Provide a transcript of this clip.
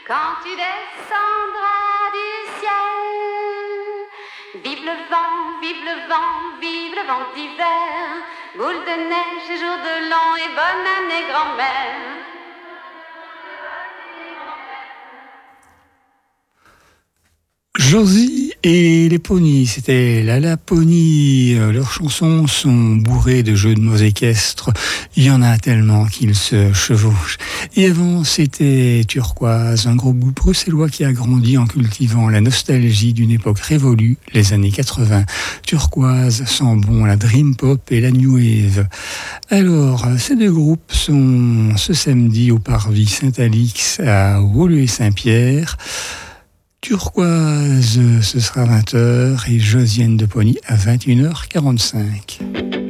quand tu descendras du ciel. Vive le vent, vive le vent, vive le vent d'hiver. Boule de neige, jour de l'an et bonne année grand-mère. Josie et les Ponies, c'était la Laponie. Leurs chansons sont bourrées de jeux de mots équestres. Il y en a tellement qu'ils se chevauchent. Et avant, c'était Turquoise, un groupe bruxellois qui a grandi en cultivant la nostalgie d'une époque révolue, les années 80. Turquoise sent bon la dream pop et la new wave. Alors, ces deux groupes sont ce samedi au Parvis Saint-Alix à Woluwe-Saint-Pierre. Turquoise, ce sera 20h et Josiane de Pony à 21h45.